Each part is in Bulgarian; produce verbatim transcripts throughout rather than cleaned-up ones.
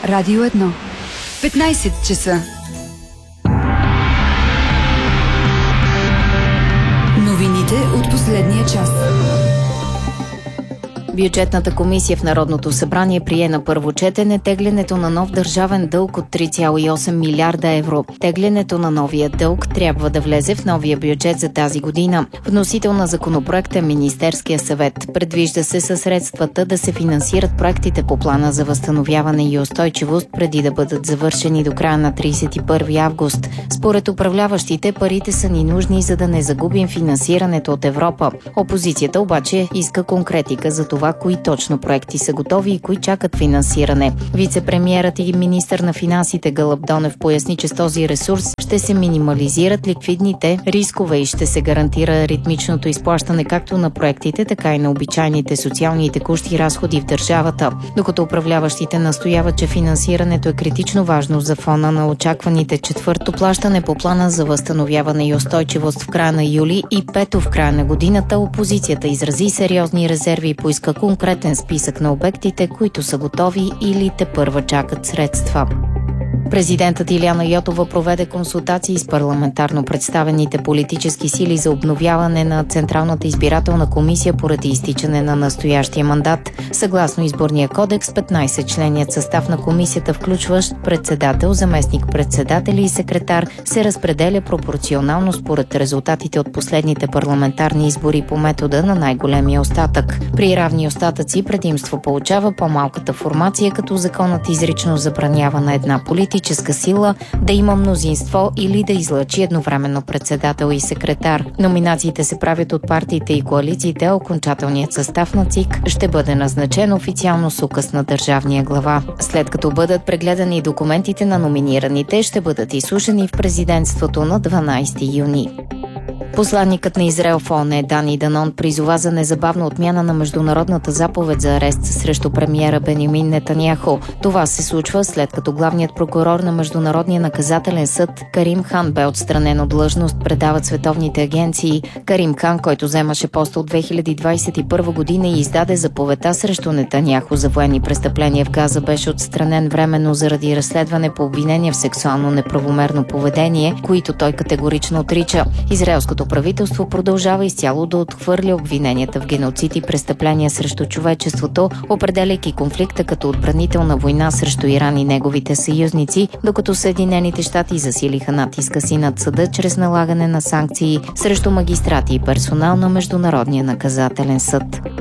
Радио едно. петнайсет часа. Новините от последния час. Бюджетната комисия в Народното събрание прие на първо четене теглянето на нов държавен дълг от три цяло и осем милиарда евро. Теглянето на новия дълг трябва да влезе в новия бюджет за тази година. Вносител на законопроекта е Министерския съвет. Предвижда се със средствата да се финансират проектите по плана за възстановяване и устойчивост преди да бъдат завършени до края на трийсет и първи август. Според управляващите, парите са ни нужни, за да не загубим финансирането от Европа. Опозицията обаче иска конкретика за това кои точно проекти са готови и кои чакат финансиране. Вицепремиерът и министър на финансите Гълъб Донев поясни, че с този ресурс ще се минимализират ликвидните рискове и ще се гарантира ритмичното изплащане както на проектите, така и на обичайните социални и текущи разходи в държавата. Докато управляващите настояват, че финансирането е критично важно за фона на очакваните четвърто плащане по плана за възстановяване и устойчивост в края на юли и пето в края на годината, опозицията изрази сериозни резерви и поиска конкретен списък на обектите, които са готови или тепърва чакат средства. Президентът Илияна Йотова проведе консултации с парламентарно представените политически сили за обновяване на Централната избирателна комисия поради изтичане на настоящия мандат. Съгласно изборния кодекс, петнайсетчленият състав на комисията, включващ председател, заместник-председатели и секретар, се разпределя пропорционално според резултатите от последните парламентарни избори по метода на най-големия остатък. При равни остатъци предимство получава по-малката формация, като законът изрично забранява на една политическа сила да има мнозинство или да излъчи едновременно председател и секретар. Номинациите се правят от партиите и коалициите, а окончателният състав на ЦИК ще бъде назначен официално с указ на държавния глава. След като бъдат прегледани документите на номинираните, ще бъдат изслушани в президентството на дванайсети юни. Посланникът на Израел в ООН Дани Данон призова за незабавна отмяна на международната заповед за арест срещу премиера Бенямин Нетаняху. Това се случва след като главният прокурор на Международния наказателен съд Карим Хан бе отстранен от длъжност, предават световните агенции. Карим Хан, който вземаше поста от две хиляди двайсет и първа година и издаде заповедта срещу Нетаняху за военни престъпления в Газа, беше отстранен временно заради разследване по обвинение в сексуално неправомерно поведение, които той категорично отрича. Израелското правителство продължава изцяло да отхвърля обвиненията в геноцид и престъпления срещу човечеството, определяйки конфликта като отбранителна война срещу Иран и неговите съюзници, докато Съединените щати засилиха натиска си над съда чрез налагане на санкции срещу магистрати и персонал на Международния наказателен съд.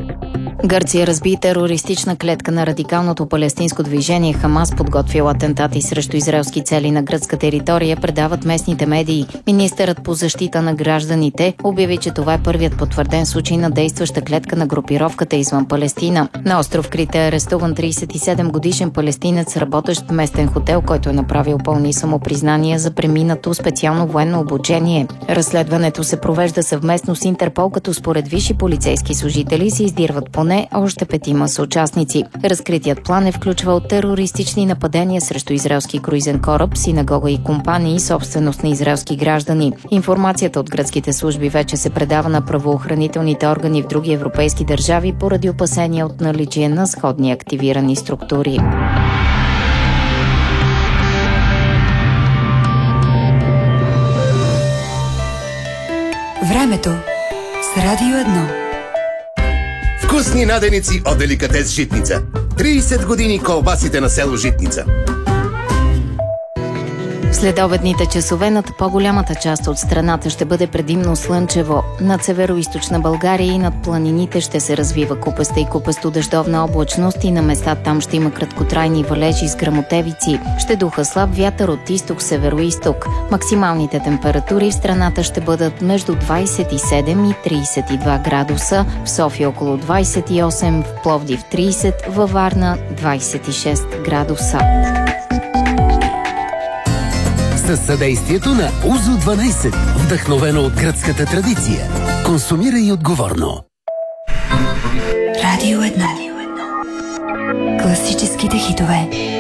Гърция разби терористична клетка на радикалното палестинско движение Хамас, подготвил атентати срещу израелски цели на гръцка територия, предават местните медии. Министърът по защита на гражданите обяви, че това е първият потвърден случай на действаща клетка на групировката извън Палестина. На остров Крит е арестуван трийсет и седем годишен палестинец, работещ в местен хотел, който е направил пълни самопризнания за преминато специално военно обучение. Разследването се провежда съвместно с Интерпол, като според висши полицейски служители се издирват поне още петима съучастници. Разкритият план е включвал терористични нападения срещу израелски круизен кораб, синагога и компании, собственост на израелски граждани. Информацията от гръцките служби вече се предава на правоохранителните органи в други европейски държави поради опасения от наличие на сходни активирани структури. Времето с Радио едно. Вкусни наденици от Деликатес Житница. трийсет години колбасите на село Житница. Следобедните часове над по-голямата част от страната ще бъде предимно слънчево. Над североизточна България и над планините ще се развива купеста и купесто-дъждовна облачност и на места там ще има краткотрайни валежи с гръмотевици. Ще духа слаб вятър от изток-североизток. Максималните температури в страната ще бъдат между двайсет и седем и трийсет и два градуса, в София около двайсет и осем, в Пловдив трийсет, във Варна двайсет и шест градуса. Със съдействието на Узо дванайсет, вдъхновено от гръцката традиция. Консумирай отговорно. Радио едно. Класическите хитове.